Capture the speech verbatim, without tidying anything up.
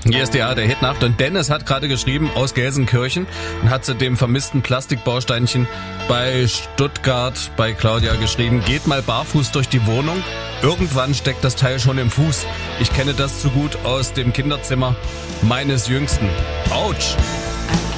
Hier ist ja der Hitnacht und Dennis hat gerade geschrieben aus Gelsenkirchen und hat zu dem vermissten Plastikbausteinchen bei Stuttgart bei Claudia geschrieben, geht mal barfuß durch die Wohnung. Irgendwann steckt das Teil schon im Fuß. Ich kenne das zu gut aus dem Kinderzimmer meines Jüngsten. Autsch!